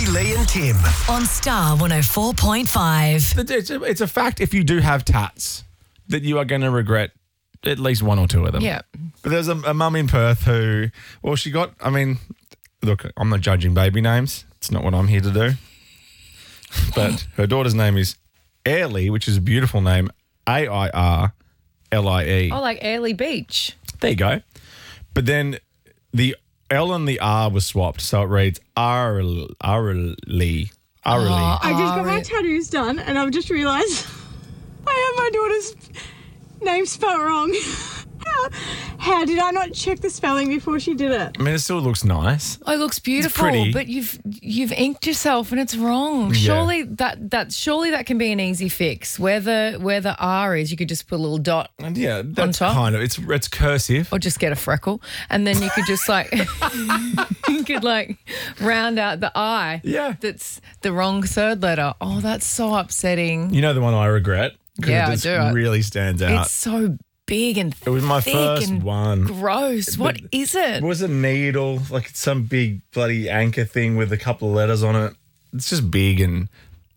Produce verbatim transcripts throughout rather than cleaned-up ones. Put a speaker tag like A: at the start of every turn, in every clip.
A: Jackie, Lee and Tim.
B: On Star one oh four point five.
C: It's a, it's a fact if you do have tats that you are going to regret at least one or two of them.
D: Yeah.
C: But there's a, a mum in Perth who, well, she got, I mean, look, I'm not judging baby names. It's not what I'm here to do. But her daughter's name is Airlie, which is a beautiful name, A I R L I E.
D: Oh, like Airlie Beach.
C: There you go. But then the L and the R was swapped, so it reads Arlie. Arlie. Arlie.
D: Oh,
E: I just got my
D: Ari.
E: tattoos done and I've just realised I have my daughter's name spelled wrong. How, how did I not check the spelling before she did it?
C: I mean, it still looks nice.
D: Oh, it looks beautiful,
C: pretty.
D: but you've you've inked yourself and it's wrong.
C: Yeah.
D: Surely that that surely that can be an easy fix. Where the where the R is, you could just put a little dot
C: And yeah, that's
D: top?
C: kind of, it's it's cursive.
D: or just get a freckle, and then you could just like you could like round out the I.
C: Yeah.
D: That's the wrong third letter. Oh, that's so upsetting.
C: You know the one I regret? 'Cause
D: Yeah,
C: it
D: I
C: just
D: do.
C: really stands out.
D: It's so big and
C: It was my
D: thick
C: first
D: and
C: one.
D: gross. What
C: But
D: is it?
C: It was a needle, like some big bloody anchor thing with a couple of letters on it. It's just big and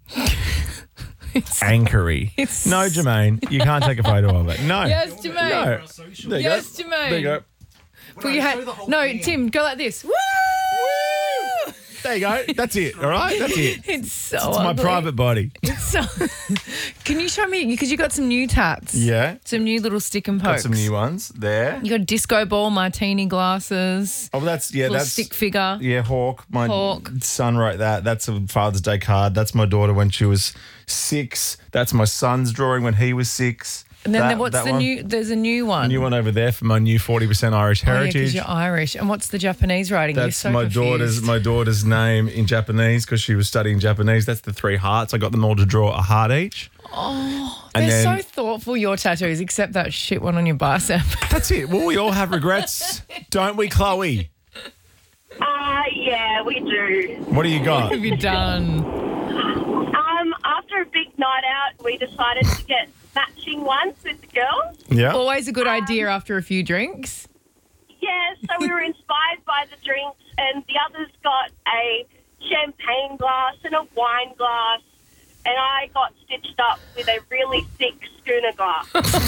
C: anchory.
D: it's-
C: No, Jermaine, you can't take a photo of it. No.
D: Yes, Jermaine.
C: No. There you
D: Yes,
C: go.
D: Jermaine.
C: There you go.
D: Put your hand- no, Tim, go like this. Woo!
C: There you go. That's it. All right? That's it.
D: It's so
C: It's my
D: ugly.
C: private body.
D: It's so. Can you show me? Because you got some new tats.
C: Yeah.
D: Some new little stick and
C: Got
D: pokes.
C: some new ones there.
D: You got disco ball, martini glasses,
C: Oh, that's, yeah,
D: little
C: that's.
D: stick figure.
C: Yeah, Hawk. My
D: Hawk.
C: son wrote that. That's a Father's Day card. That's my daughter when she was six. That's my son's drawing when he was six.
D: And then
C: That-
D: there- what's
C: that
D: the
C: one.
D: new? There's a new one.
C: New one over there for my new forty percent Irish
D: Oh, yeah,
C: heritage.
D: because you're Irish. And what's the Japanese writing? You're
C: That's
D: so
C: my
D: confused.
C: daughter's my daughter's name in Japanese because she was studying Japanese. That's the three hearts. I got them all to draw a heart each.
D: Oh,
C: and
D: they're
C: then
D: so thoughtful. Your tattoos, except that shit one on your bicep.
C: that's it. Well, we all have regrets, don't we, Chloe?
F: Uh, yeah, we do.
C: What do you got?
D: What have you done?
F: Um, after a big night out, we decided to get matching ones with the girls.
C: Yeah.
D: Always a good idea after a few drinks.
F: Yeah, so we were inspired by the drinks, and the others got a champagne glass and a wine glass, and I got stitched up with a really thick schooner glass.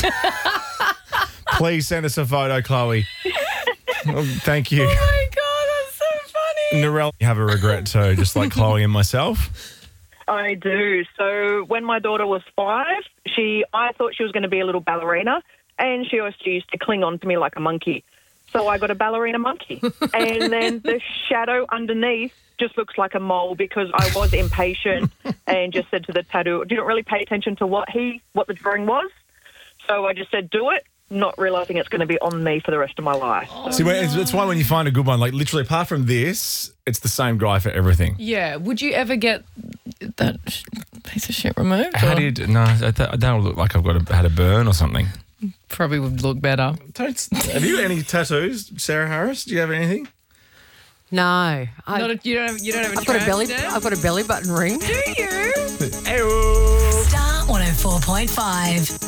C: Please send us a photo, Chloe. Oh, thank you.
D: Oh my God, that's so funny.
C: Narelle, you have a regret too, just like Chloe and myself.
G: I do. So when my daughter was five, she I thought she was going to be a little ballerina, and she always used to cling on to me like a monkey. So I got a ballerina monkey. And then the shadow underneath just looks like a mole because I was impatient and just said to the tattoo, didn't really pay attention to what he, what the drawing was. So I just said, do it, not realising it's going to be on me for the rest of my life.
C: See, when- it's, it's why when you find a good one, like literally apart from this, it's the same guy for everything.
D: Yeah. Would you ever get that sh- piece of shit removed?
C: How
D: or-
C: do you? do- No, that, that'll look like I've got a, had a burn or something.
D: Probably would look better.
C: Don't. Have you got any tattoos, Sarah Harris? Do you have anything?
H: No, I,
D: Not a, you don't have. You don't have a
H: I've got a belly.
D: tramp stamp?
H: I've got a belly button ring.
D: Do you?
B: Star one oh four point five.